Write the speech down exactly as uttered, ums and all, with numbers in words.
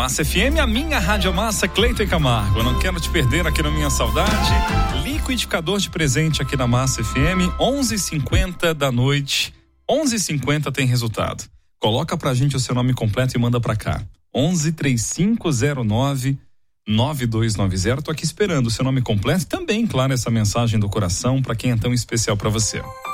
Massa F M, a minha Rádio Massa, Cleiton e Camargo. Eu não quero te perder aqui na minha saudade. Liquidificador de presente aqui na Massa F M, onze e cinquenta da noite. onze e cinquenta tem resultado. Coloca pra gente o seu nome completo e manda pra cá. onze, três cinco zero nove, nove dois nove zero. Tô aqui esperando o seu nome completo. Também, claro, essa mensagem do coração pra quem é tão especial pra você.